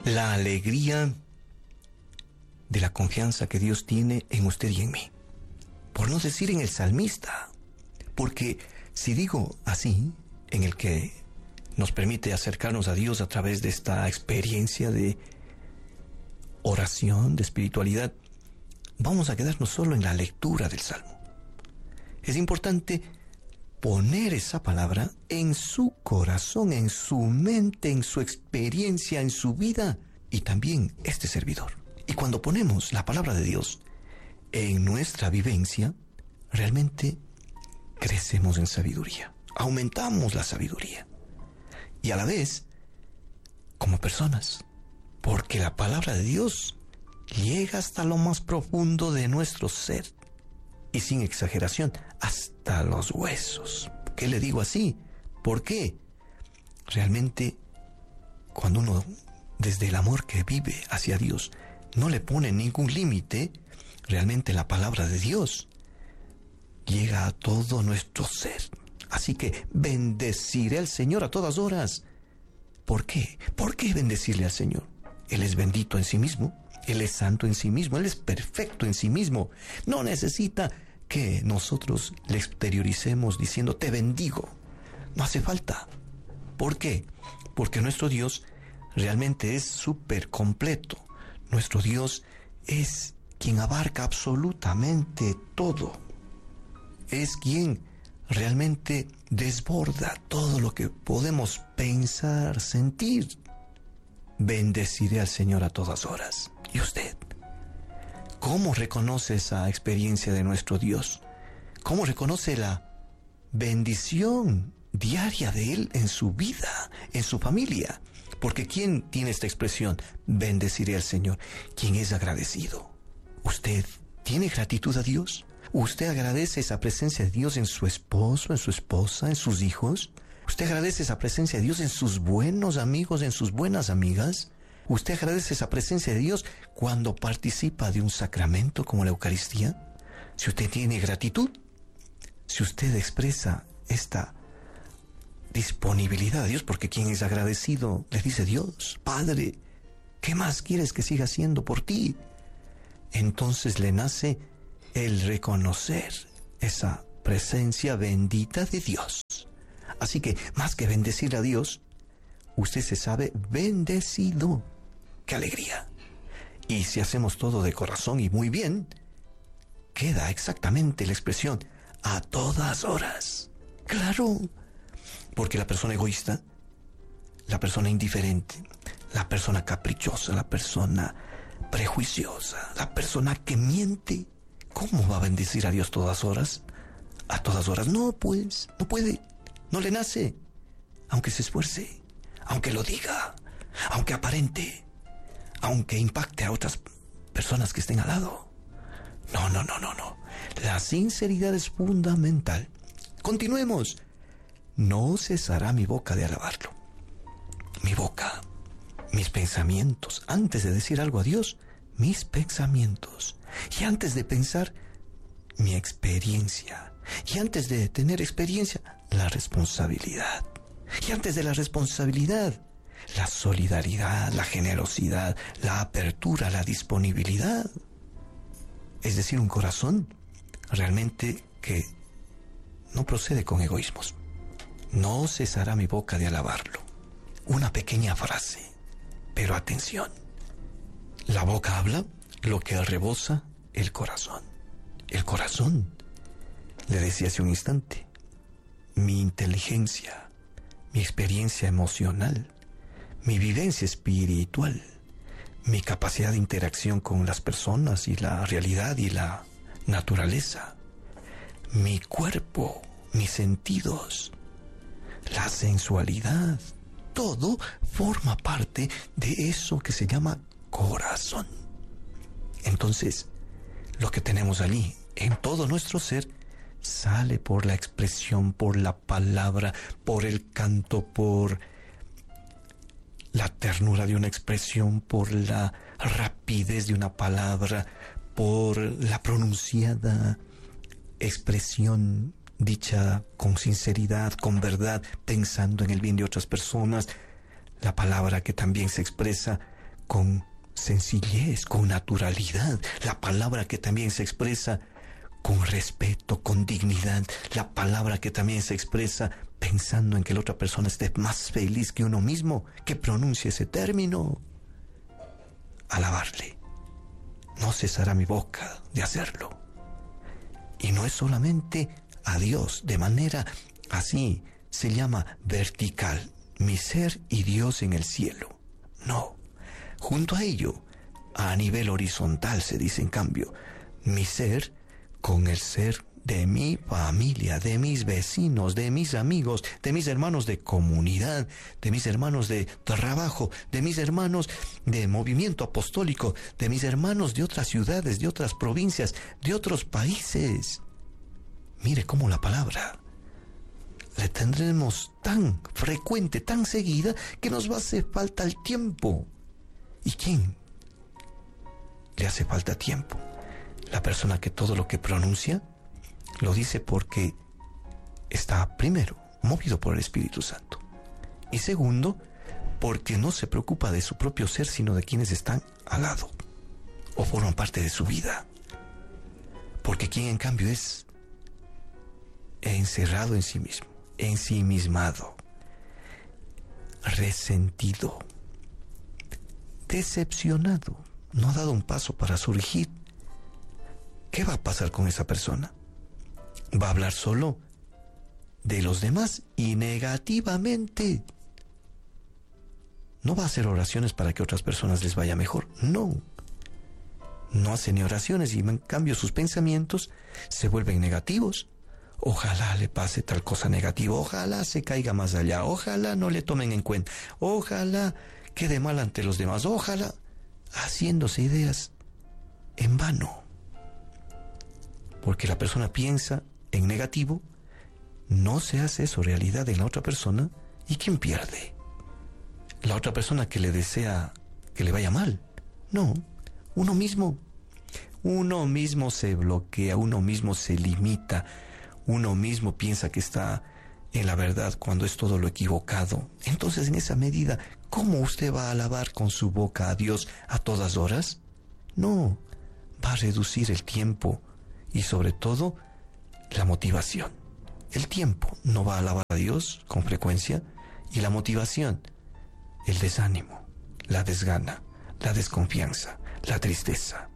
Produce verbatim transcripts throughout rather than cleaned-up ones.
la alegría de la confianza que Dios tiene en usted y en mí. Por no decir en el salmista, porque si digo así, en el que nos permite acercarnos a Dios a través de esta experiencia de oración, de espiritualidad, vamos a quedarnos solo en la lectura del Salmo. Es importante poner esa palabra en su corazón, en su mente, en su experiencia, en su vida, y también este servidor. Y cuando ponemos la palabra de Dios en nuestra vivencia, realmente crecemos en sabiduría, aumentamos la sabiduría. Y a la vez, como personas, porque la palabra de Dios llega hasta lo más profundo de nuestro ser, y sin exageración, hasta los huesos. ¿Qué le digo así? ¿Por qué? Realmente, cuando uno, desde el amor que vive hacia Dios, no le pone ningún límite, realmente la palabra de Dios llega a todo nuestro ser. Así que bendeciré al Señor a todas horas. ¿Por qué? ¿Por qué bendecirle al Señor? Él es bendito en sí mismo. Él es santo en sí mismo, Él es perfecto en sí mismo. No necesita que nosotros le exterioricemos diciendo, te bendigo. No hace falta. ¿Por qué? Porque nuestro Dios realmente es súper completo. Nuestro Dios es quien abarca absolutamente todo. Es quien realmente desborda todo lo que podemos pensar, sentir. Bendeciré al Señor a todas horas. ¿Y usted? ¿Cómo reconoce esa experiencia de nuestro Dios? ¿Cómo reconoce la bendición diaria de Él en su vida, en su familia? Porque ¿quién tiene esta expresión? Bendeciré al Señor. ¿Quién es agradecido? ¿Usted tiene gratitud a Dios? ¿Usted agradece esa presencia de Dios en su esposo, en su esposa, en sus hijos? ¿Usted agradece esa presencia de Dios en sus buenos amigos, en sus buenas amigas? ¿Usted agradece esa presencia de Dios cuando participa de un sacramento como la Eucaristía? Si usted tiene gratitud, si usted expresa esta disponibilidad a Dios, porque quien es agradecido le dice, Dios, Padre, ¿qué más quieres que siga haciendo por ti? Entonces le nace el reconocer esa presencia bendita de Dios. Así que, más que bendecir a Dios, usted se sabe bendecido. ¡Qué alegría! Y si hacemos todo de corazón y muy bien, queda exactamente la expresión a todas horas. ¡Claro! Porque la persona egoísta, la persona indiferente, la persona caprichosa, la persona prejuiciosa, la persona que miente, ¿cómo va a bendecir a Dios todas horas? A todas horas. No, pues, no puede. No le nace, aunque se esfuerce, aunque lo diga, aunque aparente, aunque impacte a otras personas que estén al lado. No, no, no, no, no. La sinceridad es fundamental. Continuemos. No cesará mi boca de alabarlo. Mi boca, mis pensamientos, antes de decir algo a Dios, mis pensamientos. Y antes de pensar, mi experiencia. Y antes de tener experiencia, la responsabilidad. Y antes de la responsabilidad, la solidaridad, la generosidad, la apertura, la disponibilidad. Es decir, un corazón realmente que no procede con egoísmos. No cesará mi boca de alabarlo. Una pequeña frase, pero atención. La boca habla lo que rebosa el corazón. El corazón, le decía hace un instante, mi inteligencia, mi experiencia emocional, mi vivencia espiritual, mi capacidad de interacción con las personas y la realidad y la naturaleza, mi cuerpo, mis sentidos, la sensualidad, todo forma parte de eso que se llama corazón. Entonces, lo que tenemos allí, en todo nuestro ser, sale por la expresión, por la palabra, por el canto, por la ternura de una expresión, por la rapidez de una palabra, por la pronunciada expresión dicha con sinceridad, con verdad, pensando en el bien de otras personas, la palabra que también se expresa con sencillez, con naturalidad. La palabra que también se expresa con respeto, con dignidad. La palabra que también se expresa pensando en que la otra persona esté más feliz que uno mismo, que pronuncie ese término. Alabarle. No cesará mi boca de hacerlo. Y no es solamente a Dios, de manera así, se llama vertical, mi ser y Dios en el cielo. No, junto a ello, a nivel horizontal se dice en cambio, mi ser con el ser de mi familia, de mis vecinos, de mis amigos, de mis hermanos de comunidad, de mis hermanos de trabajo, de mis hermanos de movimiento apostólico, de mis hermanos de otras ciudades, de otras provincias, de otros países. Mire cómo la palabra la tendremos tan frecuente, tan seguida, que nos va a hacer falta el tiempo. ¿Y quién le hace falta tiempo? La persona que todo lo que pronuncia lo dice porque está, primero, movido por el Espíritu Santo. Y segundo, porque no se preocupa de su propio ser, sino de quienes están al lado o forman parte de su vida. Porque quien en cambio es encerrado en sí mismo, ensimismado, resentido, decepcionado, no ha dado un paso para surgir. ¿Qué va a pasar con esa persona? Va a hablar solo de los demás y negativamente. No va a hacer oraciones para que otras personas les vaya mejor. No. No hace ni oraciones y en cambio sus pensamientos se vuelven negativos. Ojalá le pase tal cosa negativa. Ojalá se caiga más allá. Ojalá no le tomen en cuenta. Ojalá quede mal ante los demás. Ojalá, haciéndose ideas en vano. Porque la persona piensa en negativo, no se hace eso realidad en la otra persona, ¿y quién pierde? La otra persona que le desea que le vaya mal. No, uno mismo. Uno mismo se bloquea, uno mismo se limita, uno mismo piensa que está en la verdad cuando es todo lo equivocado. Entonces, en esa medida, ¿cómo usted va a alabar con su boca a Dios a todas horas? No, va a reducir el tiempo y sobre todo la motivación. El tiempo no va a alabar a Dios con frecuencia y la motivación, el desánimo, la desgana, la desconfianza, la tristeza,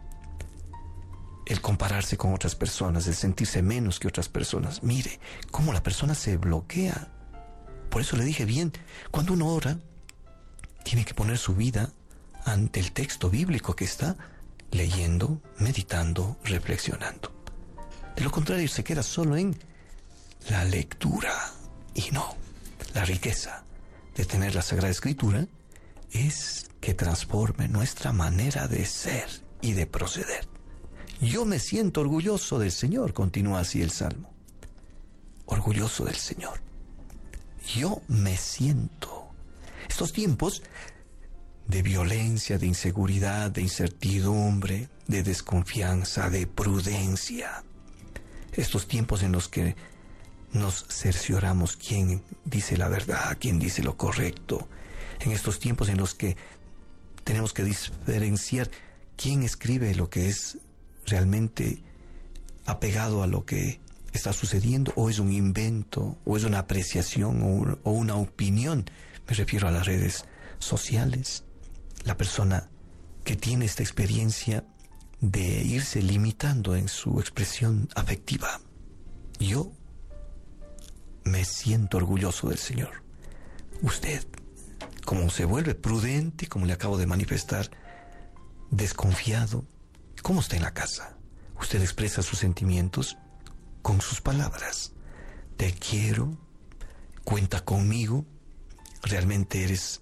el compararse con otras personas, el sentirse menos que otras personas. Mire cómo la persona se bloquea. Por eso le dije bien, cuando uno ora, tiene que poner su vida ante el texto bíblico que está leyendo, meditando, reflexionando. De lo contrario, se queda solo en la lectura. Y no, la riqueza de tener la Sagrada Escritura es que transforme nuestra manera de ser y de proceder. Yo me siento orgulloso del Señor, continúa así el Salmo. Orgulloso del Señor. Yo me siento. Estos tiempos de violencia, de inseguridad, de incertidumbre, de desconfianza, de prudencia. Estos tiempos en los que nos cercioramos quién dice la verdad, quién dice lo correcto. En estos tiempos en los que tenemos que diferenciar quién escribe lo que es realmente apegado a lo que está sucediendo, o es un invento, o es una apreciación, o, o una opinión. Me refiero a las redes sociales. La persona que tiene esta experiencia de irse limitando en su expresión afectiva. Yo me siento orgulloso del Señor. Usted, como se vuelve prudente, como le acabo de manifestar, desconfiado, ¿cómo está en la casa? Usted expresa sus sentimientos con sus palabras. Te quiero, cuenta conmigo, realmente eres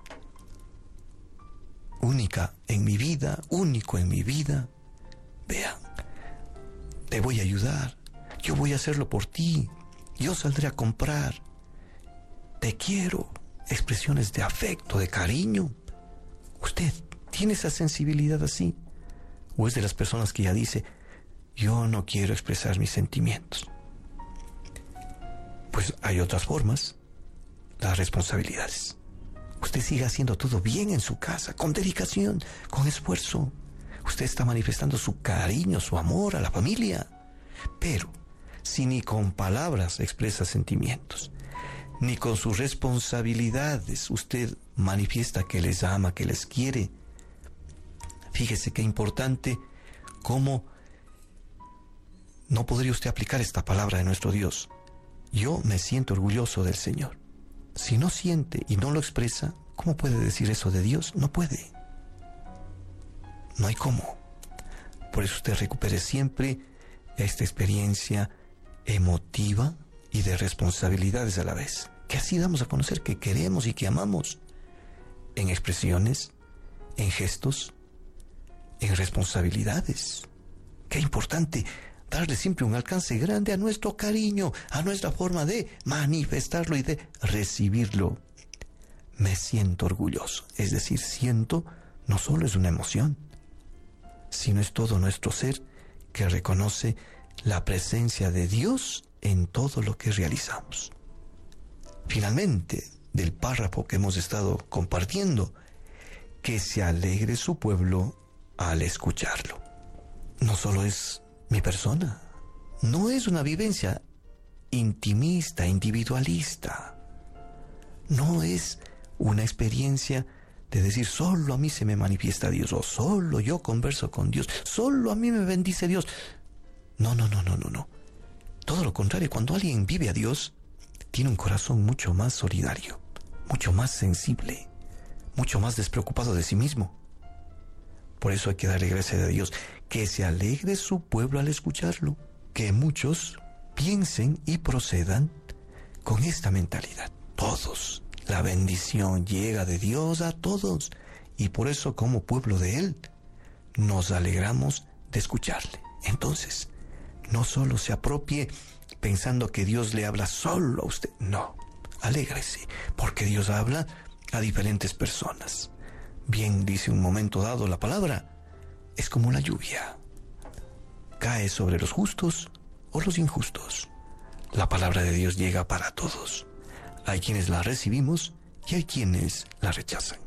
única en mi vida, único en mi vida. Vea, te voy a ayudar, yo voy a hacerlo por ti, yo saldré a comprar. Te quiero, expresiones de afecto, de cariño. ¿Usted tiene esa sensibilidad así? ¿O es de las personas que ya dice, yo no quiero expresar mis sentimientos? Pues hay otras formas, las responsabilidades. Usted siga haciendo todo bien en su casa, con dedicación, con esfuerzo. Usted está manifestando su cariño, su amor a la familia. Pero si ni con palabras expresa sentimientos, ni con sus responsabilidades usted manifiesta que les ama, que les quiere, fíjese qué importante cómo no podría usted aplicar esta palabra de nuestro Dios. Yo me siento orgulloso del Señor. Si no siente y no lo expresa, ¿cómo puede decir eso de Dios? No puede. No hay cómo. Por eso usted recupere siempre esta experiencia emotiva y de responsabilidades a la vez. Que así damos a conocer que queremos y que amamos. En expresiones, en gestos, en responsabilidades. Qué importante darle siempre un alcance grande a nuestro cariño, a nuestra forma de manifestarlo y de recibirlo. Me siento orgulloso, es decir, siento no solo es una emoción, sino es todo nuestro ser que reconoce la presencia de Dios en todo lo que realizamos. Finalmente, del párrafo que hemos estado compartiendo, que se alegre su pueblo al escucharlo. No solo es mi persona, no es una vivencia intimista, individualista, no es una experiencia de decir solo a mí se me manifiesta Dios, o solo yo converso con Dios, solo a mí me bendice Dios. No, no, no, no, no, no. Todo lo contrario, cuando alguien vive a Dios, tiene un corazón mucho más solidario, mucho más sensible, mucho más despreocupado de sí mismo. Por eso hay que darle gracias a Dios, que se alegre su pueblo al escucharlo, que muchos piensen y procedan con esta mentalidad. Todos, la bendición llega de Dios a todos, y por eso como pueblo de Él, nos alegramos de escucharle. Entonces, no solo se apropie pensando que Dios le habla solo a usted, no, alégrese, porque Dios habla a diferentes personas. Bien dice un momento dado la palabra, es como la lluvia. Cae sobre los justos o los injustos. La palabra de Dios llega para todos. Hay quienes la recibimos y hay quienes la rechazan.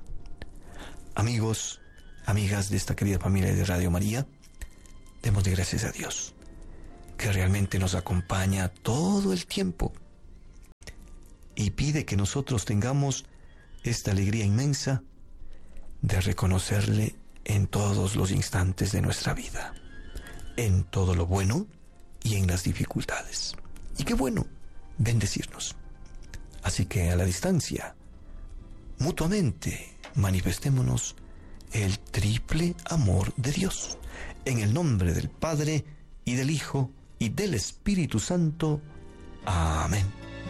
Amigos, amigas de esta querida familia de Radio María, demos de gracias a Dios, que realmente nos acompaña todo el tiempo y pide que nosotros tengamos esta alegría inmensa de reconocerle en todos los instantes de nuestra vida, en todo lo bueno y en las dificultades. Y qué bueno bendecirnos. Así que a la distancia, mutuamente, manifestémonos el triple amor de Dios. En el nombre del Padre, y del Hijo, y del Espíritu Santo. Amén.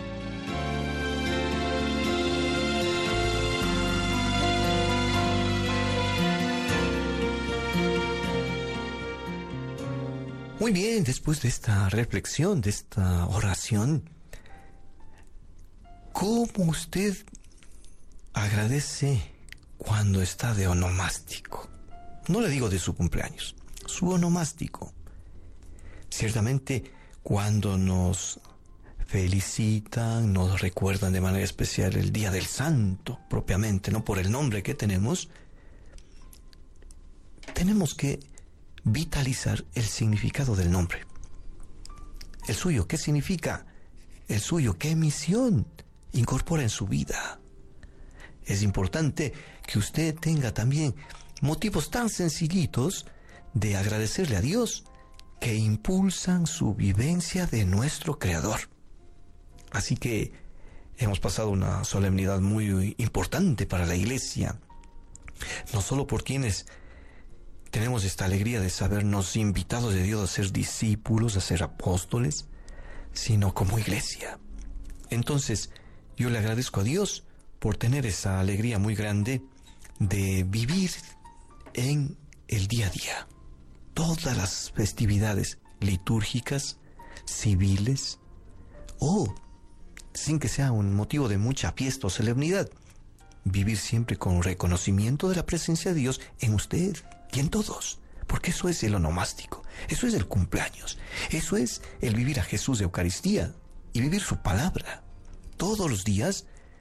Muy bien, después de esta reflexión, de esta oración, ¿cómo usted agradece cuando está de onomástico? No le digo de su cumpleaños, su onomástico. Ciertamente, cuando nos felicitan, nos recuerdan de manera especial el Día del Santo, propiamente, no por el nombre que tenemos, tenemos que vitalizar el significado del nombre. El suyo, ¿qué significa? El suyo, ¿qué misión incorpora en su vida? Es importante que usted tenga también motivos tan sencillitos de agradecerle a Dios que impulsan su vivencia de nuestro Creador. Así que hemos pasado una solemnidad muy importante para la Iglesia, no solo por quienes tenemos esta alegría de sabernos invitados de Dios a ser discípulos, a ser apóstoles, sino como Iglesia. Entonces, yo le agradezco a Dios por tener esa alegría muy grande de vivir en el día a día. Todas las festividades litúrgicas, civiles, o sin que sea un motivo de mucha fiesta o solemnidad, vivir siempre con reconocimiento de la presencia de Dios en usted y en todos, porque eso es el onomástico, eso es el cumpleaños, eso es el vivir a Jesús de Eucaristía y vivir su palabra. Todos los días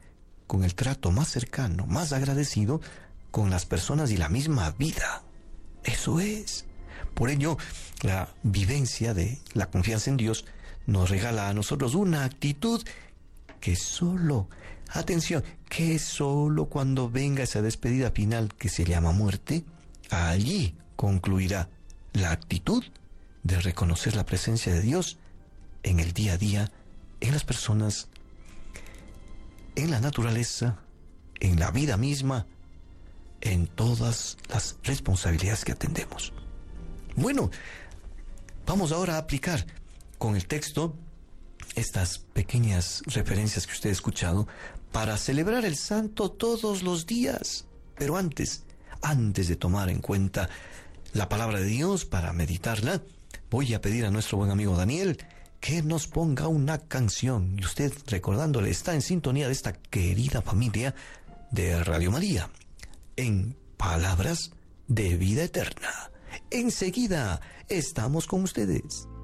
con el trato más cercano, más agradecido con las personas y la misma vida. Eso es. Por ello, la vivencia de la confianza en Dios nos regala a nosotros una actitud que solo, atención, que solo cuando venga esa despedida final que se llama muerte, allí concluirá la actitud de reconocer la presencia de Dios en el día a día, en las personas, en la naturaleza, en la vida misma, en todas las responsabilidades que atendemos. Bueno, vamos ahora a aplicar con el texto estas pequeñas referencias que usted ha escuchado para celebrar el santo todos los días. Pero antes, antes de tomar en cuenta la palabra de Dios para meditarla, voy a pedir a nuestro buen amigo Daniel que nos ponga una canción. Y usted, recordándole, está en sintonía de esta querida familia de Radio María, en Palabras de Vida Eterna. Enseguida estamos con ustedes.